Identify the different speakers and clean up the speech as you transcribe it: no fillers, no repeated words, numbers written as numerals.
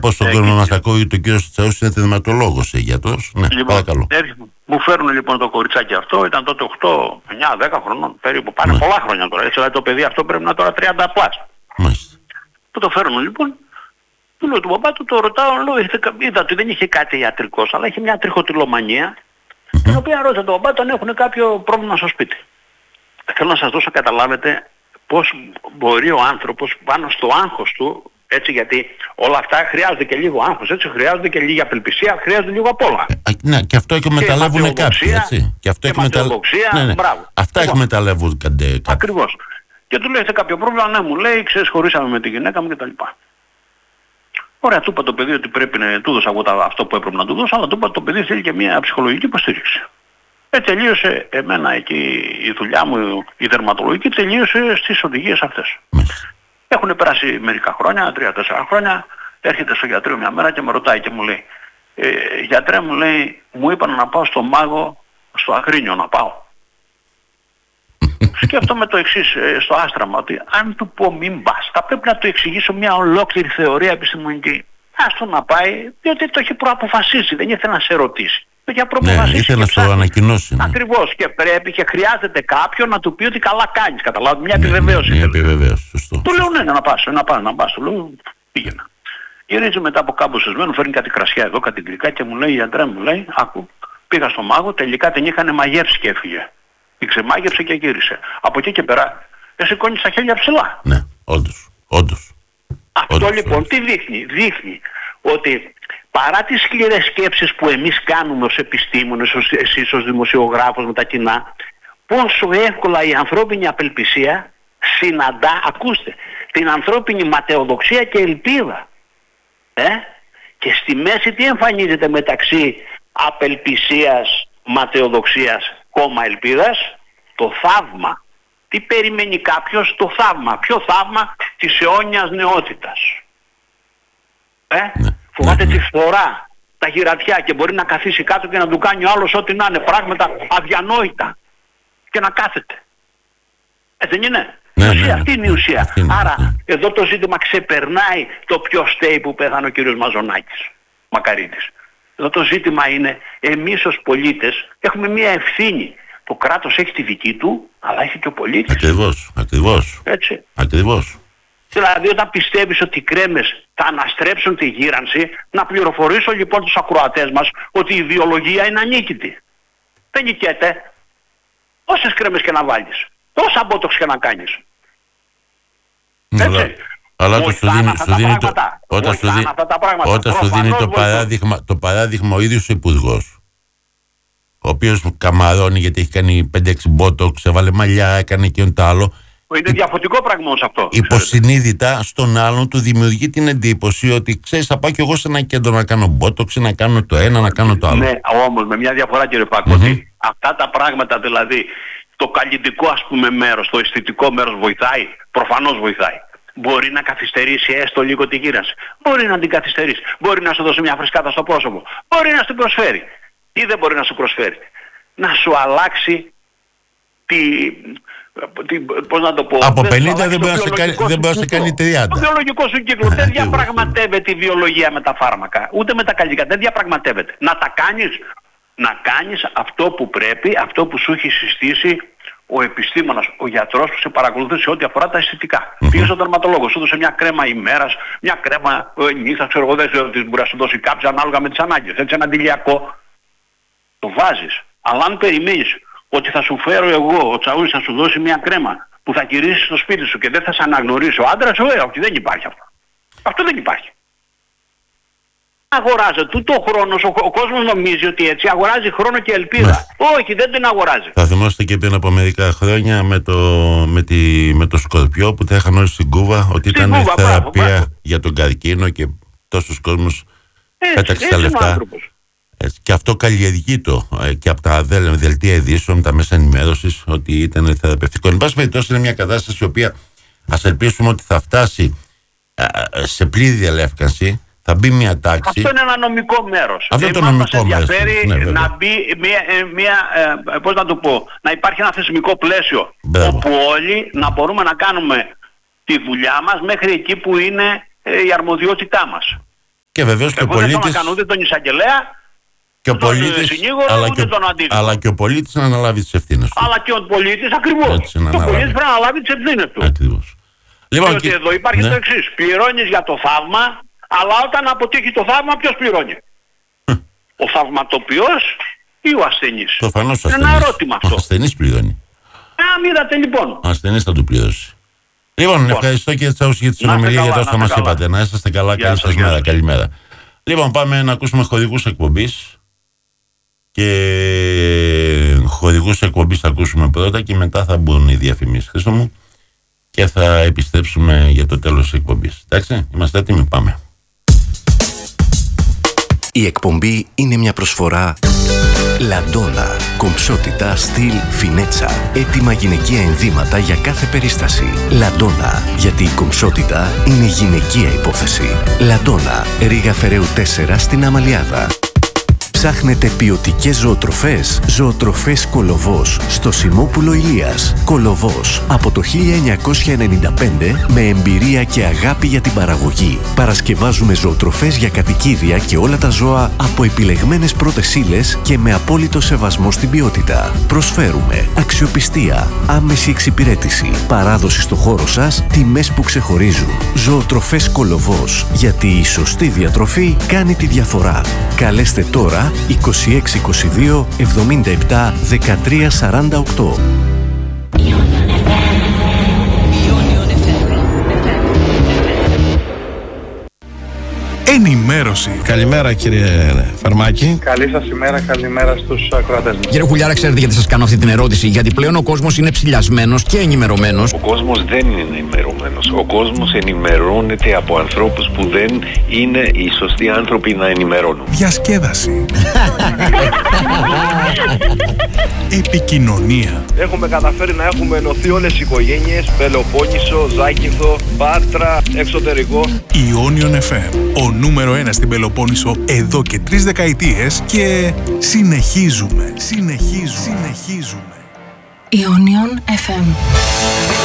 Speaker 1: πω στον κόσμο μας ακούει ότι ο κύριος Τσαούσης είναι θεματολόγος γιατρός. Ναι,
Speaker 2: λοιπόν,
Speaker 1: παρακαλώ.
Speaker 2: Μου φέρνουν λοιπόν το κοριτσάκι αυτό, ήταν τότε 8, 9, 10 χρονών περίπου. Πάνε πολλά χρόνια τώρα. Έτσι, δηλαδή το παιδί αυτό πρέπει να είναι τώρα 30 πλάς.
Speaker 1: Μάλιστα.
Speaker 2: Που το φέρνουν λοιπόν. Του λέω του παπά του, το ρωτάω, λέω, είδα ότι δεν είχε κάτι ιατρικός, αλλά είχε μια τριχοτυλομανία, την οποία ρώτησα τον παπά, τον έχουν κάποιο πρόβλημα στο σπίτι. Θέλω να σας δώσω να καταλάβετε πώς μπορεί ο άνθρωπος πάνω στο άγχος του, έτσι, γιατί όλα αυτά χρειάζονται και λίγο άγχος, έτσι, χρειάζονται και λίγη απελπισία, χρειάζονται λίγο απ' όλα.
Speaker 1: Ναι, και αυτό εκμεταλλεύουν κάποιοι, έτσι. Και αυτό
Speaker 2: εκμεταλλεύουν. Μπράβο.
Speaker 1: Αυτά εκμεταλλεύουν κάποιοι.
Speaker 2: Ακριβώς. Και του λέει, έχετε κάποιο πρόβλημα? Ναι, μου λέει, ξέρεις, χωρίσαμε με τη γυναίκα μου κτλ. Ωραία, του είπα το παιδί ότι πρέπει να του δώσω εγώ αυτό που έπρεπε να του δώσω, αλλά του είπα το παιδί θέλει και μια ψυχολογική υποστήριξη. Τελείωσε εμένα εκεί η δουλειά μου, η δερματολογική, τελείωσε στις οδηγίες αυτές. Έχουν περάσει μερικά χρόνια, 3-4 χρόνια, έρχεται στο γιατρό μια μέρα και με ρωτάει και μου λέει, γιατρέ, μου λέει, μου είπαν να πάω στο Μάγο, στο Αγρίνιο να πάω. Σκέφτομαι το εξής στο άστραμα, ότι αν του πω μην πας, θα πρέπει να του εξηγήσω μια ολόκληρη θεωρία επιστημονική. Άστο να πάει, διότι το έχει προαποφασίσει, δεν ήθελε να σε ρωτήσει. Το έχει προαποφασίσει.
Speaker 1: Ήθελε να το ανακοινώσει.
Speaker 2: Ακριβώς, και πρέπει και χρειάζεται κάποιον να του πει ότι καλά κάνεις. Καταλάβετε, μια επιβεβαίωση.
Speaker 1: Μια επιβεβαίωση, σωστό.
Speaker 2: Του λέω ναι, να πας, του λέω πήγαινα. Γυρίζει μετά από κάπου σεσμένο, φέρνει κάτι κρασιά εδώ, κάτι γλυκά και μου λέει, γιατρέ, μου λέει, άκου, πήγα στο Μάγο, τελικά την είχαν μαγεύσει και έφυγε. Την ξεμάγευσε και γύρισε. Από εκεί και πέρα σηκώνει τα χέρια ψηλά.
Speaker 1: Ναι, όντως.
Speaker 2: Αυτό λοιπόν τι δείχνει? Δείχνει ότι παρά τις σκληρές σκέψεις που εμείς κάνουμε ως επιστήμονες, εσείς ως δημοσιογράφος με τα κοινά, πόσο εύκολα η ανθρώπινη απελπισία συναντά, ακούστε, την ανθρώπινη ματαιοδοξία και ελπίδα. Και στη μέση τι εμφανίζεται μεταξύ απελπισίας, ματαιοδοξίας, ελπίδας? Το θαύμα. Τι περιμένει κάποιος? Το θαύμα. Ποιο θαύμα? Της αιώνιας νεότητας. Φοβάται τη φθορά, τα γυρατιά, και μπορεί να καθίσει κάτω και να του κάνει ο άλλος ό,τι να είναι, πράγματα αδιανόητα, και να κάθεται. Δεν είναι? Αυτή είναι η ουσία. Άρα εδώ το ζήτημα ξεπερνάει το ποιος στέει που πέθανε ο κύριος Μαζονάκης, Μακαρίτης. Εδώ το ζήτημα είναι, εμείς ως πολίτες έχουμε μία ευθύνη. Το κράτος έχει τη δική του, αλλά έχει και ο πολίτης.
Speaker 1: Ακριβώς.
Speaker 2: Έτσι.
Speaker 1: Ακριβώς.
Speaker 2: Δηλαδή όταν πιστεύεις ότι οι κρέμες θα αναστρέψουν τη γύρανση, να πληροφορήσω λοιπόν τους ακροατές μας ότι η βιολογία είναι ανίκητη. Δεν νικέται. Όσες κρέμες και να βάλεις, όσα μπότοξ και να κάνεις. Έτσι.
Speaker 1: Αλλά όταν σου δίνει το παράδειγμα ο ίδιος ο υπουργός, ο οποίος καμαρώνει γιατί έχει κάνει 5-6 μπότοξ, έβαλε μαλλιά, έκανε και το άλλο.
Speaker 2: Είναι διαφορετικό πράγμα όμως αυτό.
Speaker 1: Υποσυνείδητα στον άλλον του δημιουργεί την εντύπωση ότι ξέρεις, θα πάω κι εγώ σε ένα κέντρο να κάνω μπότοξ, να κάνω το ένα, να κάνω το άλλο.
Speaker 2: Ναι, όμως με μια διαφορά, κύριε Πάκο, ότι αυτά τα πράγματα, δηλαδή το καλλιτικό ας πούμε μέρος, το αισθητικό μέρος βοηθάει, προφανώς βοηθάει. Μπορεί να καθυστερήσει έστω λίγο τη γύρανση. Μπορεί να την καθυστερήσει. Μπορεί να σου δώσει μια φρεσκάδα στο πρόσωπο. Μπορεί να σου προσφέρει. Ή δεν μπορεί να σου προσφέρει. Να σου αλλάξει πώς να το πω.
Speaker 1: Από 50 δεν μπορεί να κάνει 30.
Speaker 2: Το βιολογικό σου κύκλο δεν διαπραγματεύεται η βιολογία με τα φάρμακα. Ούτε με τα καλλιτικά. Δεν διαπραγματεύεται. Να κάνεις αυτό που πρέπει, αυτό που σου έχει συστήσει ο επιστήμονας, ο γιατρός που σε παρακολουθεί σε ό,τι αφορά τα αισθητικά. Πήγες στον τερματολόγο, σου έδωσε μια κρέμα ημέρας, μια κρέμα νύχτα, ξέρω εγώ, δεν ξέρω τι μπορεί να σου δώσει κάποιος ανάλογα με τις ανάγκες. Έτσι ένα αντιλιακό το βάζεις. Αλλά αν περιμένεις ότι θα σου φέρω εγώ, ο Τσαούσης θα σου δώσει μια κρέμα που θα γυρίσεις στο σπίτι σου και δεν θα σε αναγνωρίσει ο άντρας, όχι, δεν υπάρχει αυτό. Αυτό δεν υπάρχει. Αγοράζεται τούτο ο χρόνος, ο κόσμος νομίζει ότι έτσι αγοράζει χρόνο και ελπίδα. Όχι, δεν την αγοράζει.
Speaker 1: Θα θυμάστε και πριν από μερικά χρόνια με το Σκορπιό που τα είχαν όλοι στην Κούβα, ότι ήταν θεραπεία για τον καρκίνο και τόσος κόσμος πέταξε τα λεφτά. Και αυτό καλλιεργεί και από τα δελτία ειδήσεων, τα μέσα ενημέρωσης, ότι ήταν θεραπευτικό. Εν πάση περιπτώσει, είναι μια κατάσταση η οποία ας ελπίσουμε ότι θα φτάσει σε πλήρη διαλεύκανση. Θα μπει μια τάξη.
Speaker 2: Αυτό είναι ένα νομικό μέρος.
Speaker 1: Αυτό είναι το νομικό μέρος.
Speaker 2: Μας ενδιαφέρει να μπει πώς να το πω, να υπάρχει ένα θεσμικό πλαίσιο. Όπου όλοι να μπορούμε να κάνουμε τη δουλειά μας μέχρι εκεί που είναι η αρμοδιότητά μας.
Speaker 1: Και βεβαίως και ο πολίτης.
Speaker 2: Δεν θέλω να κάνω ούτε τον εισαγγελέα,
Speaker 1: και ο πολίτης, αλλά και ο πολίτης να αναλάβει τις ευθύνες του.
Speaker 2: Αλλά και ο πολίτης ακριβώς. Και ο πολίτης πρέπει να αναλάβει τις ευθύνες του.
Speaker 1: Ακριβώς. Λοιπόν,
Speaker 2: διότι εδώ υπάρχει το εξής. Πληρώνεις για το θαύμα, αλλά όταν αποτύχει το θαύμα, ποιος πληρώνει? Ο θαυματοποιός ή ο ασθενής?
Speaker 1: Προφανώς
Speaker 2: είναι ένα ερώτημα αυτό.
Speaker 1: Ο ασθενής πληρώνει.
Speaker 2: Είδατε λοιπόν.
Speaker 1: Ο ασθενής θα του πληρώσει. Λοιπόν, ευχαριστώ κύριε Τσάους για τη συνομιλία, για όσα μας είπατε. Να είσαστε καλά, καλή σας μέρα. Καλημέρα. Λοιπόν, πάμε να ακούσουμε χορηγούς εκπομπής. Και χορηγούς εκπομπής θα ακούσουμε πρώτα και μετά θα μπουν οι διαφημίσεις, Χρήστο μου, και θα επιστρέψουμε για το τέλος της εκπομπής. Εντάξει, είμαστε έτοιμοι, πάμε.
Speaker 3: Η εκπομπή είναι μια προσφορά Λαντόνα. Κομψότητα, στυλ, φινέτσα. Έτοιμα γυναικεία ενδύματα για κάθε περίσταση. Λαντόνα. Γιατί η κομψότητα είναι γυναικεία υπόθεση. Λαντόνα. Ρήγα Φεραίου 4 στην Αμαλιάδα. Ψάχνετε ποιοτικές ζωοτροφές? Ζωοτροφές Κολοβός στο Σιμόπουλο Ηλίας. Κολοβός από το 1995 με εμπειρία και αγάπη για την παραγωγή. Παρασκευάζουμε ζωοτροφές για κατοικίδια και όλα τα ζώα από επιλεγμένες πρώτες ύλες και με απόλυτο σεβασμό στην ποιότητα. Προσφέρουμε αξιοπιστία, άμεση εξυπηρέτηση, παράδοση στο χώρο σας, τιμές που ξεχωρίζουν. Ζωοτροφές Κολοβός. Γιατί η σωστή διατροφή κάνει τη διαφορά. Καλέστε τώρα 2622 77 13 48.
Speaker 4: Ενημέρωση. Καλημέρα κύριε Φαρμάκη.
Speaker 5: Καλή σας ημέρα, καλημέρα στους ακροατές μας.
Speaker 6: Κύριε Χουλιάρα, ξέρετε γιατί σας κάνω αυτή την ερώτηση? Γιατί πλέον ο κόσμος είναι ψηλιασμένος και ενημερωμένος.
Speaker 7: Ο κόσμος δεν είναι ενημερωμένος. Ο κόσμος ενημερώνεται από ανθρώπους που δεν είναι οι σωστοί άνθρωποι να ενημερώνουν.
Speaker 4: Διασκέδαση. Επικοινωνία.
Speaker 8: Έχουμε καταφέρει να έχουμε ενωθεί όλες οι οικογένειες, Πελοπόννησο, Ζάκυνθο, Πάτρα, εξωτερικό.
Speaker 4: Ιόνιον FM, ο νούμερο 1 στην Πελοπόννησο εδώ και 3 δεκαετίες και συνεχίζουμε. Ιόνιον FM.